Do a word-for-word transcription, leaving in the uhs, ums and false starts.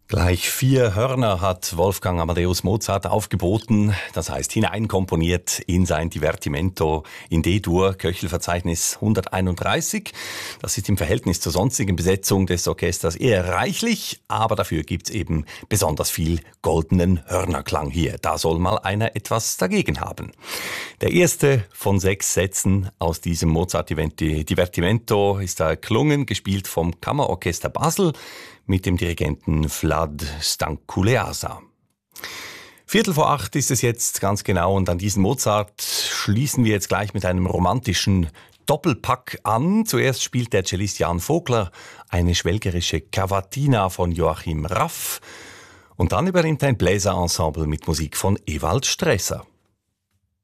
Gleich vier Hörner hat Wolfgang Amadeus Mozart aufgeboten, das heißt hineinkomponiert in sein Divertimento in D-Dur, Köchelverzeichnis hunderteinunddreißig. Das ist im Verhältnis zur sonstigen Besetzung des Orchesters eher reichlich, aber dafür gibt's eben besonders viel goldenen Hörnerklang hier. Da soll mal einer etwas dagegen haben. Der erste von sechs Sätzen aus diesem Mozart-Divertimento ist da erklungen, gespielt vom Kammerorchester Basel mit dem Dirigenten Vlad Stankuleasa. Viertel vor acht ist es jetzt ganz genau und an diesen Mozart schließen wir jetzt gleich mit einem romantischen Doppelpack an. Zuerst spielt der Cellist Jan Vogler eine schwelgerische Cavatina von Joachim Raff und dann übernimmt ein Bläserensemble mit Musik von Ewald Strässer.